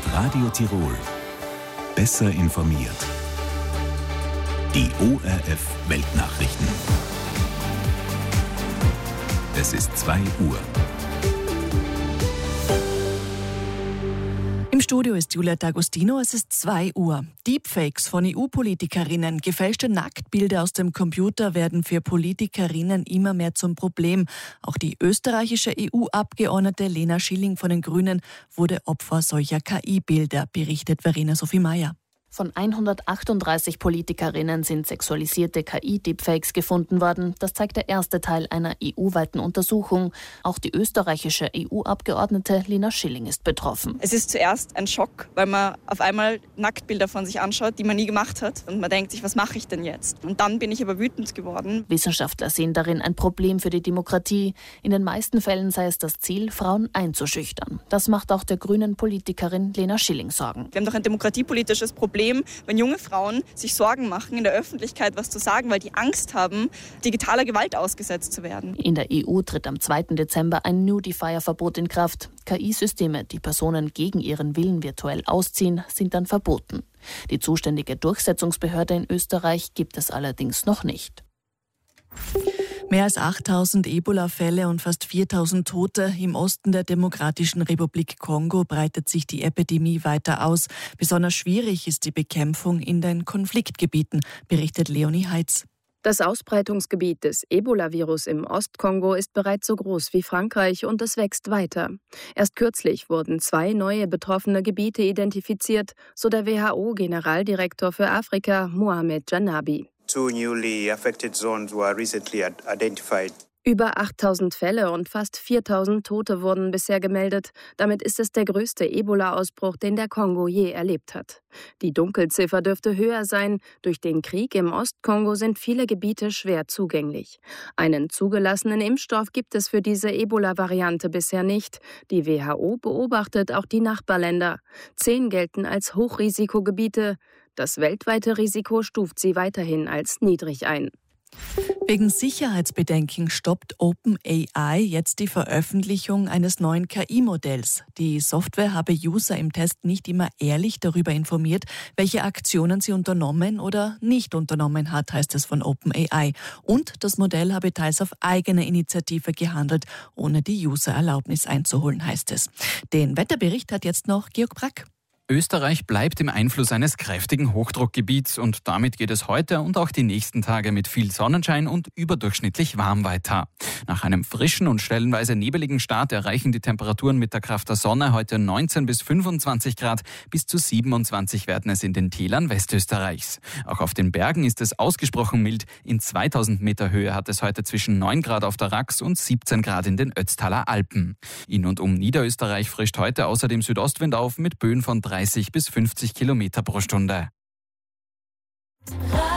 Radio Tirol. Besser informiert. Die ORF Weltnachrichten. Es ist 2 Uhr. Im Studio ist Julia D'Agostino, es ist 2 Uhr. Deepfakes von EU-Politikerinnen, gefälschte Nacktbilder aus dem Computer werden für Politikerinnen immer mehr zum Problem. Auch die österreichische EU-Abgeordnete Lena Schilling von den Grünen wurde Opfer solcher KI-Bilder, berichtet Verena Sophie Meyer. Von 138 Politikerinnen sind sexualisierte KI-Deepfakes gefunden worden. Das zeigt der erste Teil einer EU-weiten Untersuchung. Auch die österreichische EU-Abgeordnete Lena Schilling ist betroffen. Es ist zuerst ein Schock, weil man auf einmal Nacktbilder von sich anschaut, die man nie gemacht hat. Und man denkt sich, was mache ich denn jetzt? Und dann bin ich aber wütend geworden. Wissenschaftler sehen darin ein Problem für die Demokratie. In den meisten Fällen sei es das Ziel, Frauen einzuschüchtern. Das macht auch der grünen Politikerin Lena Schilling Sorgen. Wir haben doch ein demokratiepolitisches Problem, wenn junge Frauen sich Sorgen machen, in der Öffentlichkeit was zu sagen, weil die Angst haben, digitaler Gewalt ausgesetzt zu werden. In der EU tritt am 2. Dezember ein Nudifier-Verbot in Kraft. KI-Systeme, die Personen gegen ihren Willen virtuell ausziehen, sind dann verboten. Die zuständige Durchsetzungsbehörde in Österreich gibt es allerdings noch nicht. Mehr als 8.000 Ebola-Fälle und fast 4.000 Tote. Im Osten der Demokratischen Republik Kongo breitet sich die Epidemie weiter aus. Besonders schwierig ist die Bekämpfung in den Konfliktgebieten, berichtet Leonie Heitz. Das Ausbreitungsgebiet des Ebola-Virus im Ostkongo ist bereits so groß wie Frankreich und es wächst weiter. Erst kürzlich wurden 2 neue betroffene Gebiete identifiziert, so der WHO-Generaldirektor für Afrika Mohamed Janabi. 2 newly affected zones were recently identified. Über 8.000 Fälle und fast 4.000 Tote wurden bisher gemeldet. Damit ist es der größte Ebola-Ausbruch, den der Kongo je erlebt hat. Die Dunkelziffer dürfte höher sein. Durch den Krieg im Ostkongo sind viele Gebiete schwer zugänglich. Einen zugelassenen Impfstoff gibt es für diese Ebola-Variante bisher nicht. Die WHO beobachtet auch die Nachbarländer. 10 gelten als Hochrisikogebiete. Das weltweite Risiko stuft sie weiterhin als niedrig ein. Wegen Sicherheitsbedenken stoppt OpenAI jetzt die Veröffentlichung eines neuen KI-Modells. Die Software habe User im Test nicht immer ehrlich darüber informiert, welche Aktionen sie unternommen oder nicht unternommen hat, heißt es von OpenAI. Und das Modell habe teils auf eigene Initiative gehandelt, ohne die User-Erlaubnis einzuholen, heißt es. Den Wetterbericht hat jetzt noch Georg Brack. Österreich bleibt im Einfluss eines kräftigen Hochdruckgebiets und damit geht es heute und auch die nächsten Tage mit viel Sonnenschein und überdurchschnittlich warm weiter. Nach einem frischen und stellenweise nebeligen Start erreichen die Temperaturen mit der Kraft der Sonne heute 19 bis 25 Grad, bis zu 27 werden es in den Tälern Westösterreichs. Auch auf den Bergen ist es ausgesprochen mild. In 2000 Meter Höhe hat es heute zwischen 9 Grad auf der Rax und 17 Grad in den Ötztaler Alpen. In und um Niederösterreich frischt heute außerdem Südostwind auf mit Böen von 30 bis 50 Kilometer pro Stunde.